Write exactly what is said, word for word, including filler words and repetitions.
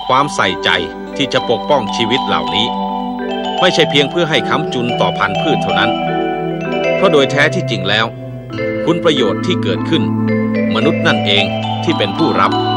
ความใส่ใจที่จะปกป้องชีวิตเหล่านี้ไม่ใช่เพียงเพื่อให้ค้ำจุนต่อพันธุ์พืชเท่านั้นเพราะโดยแท้ที่จริงแล้วคุณประโยชน์ที่เกิดขึ้นมนุษย์นั่นเองที่เป็นผู้รับ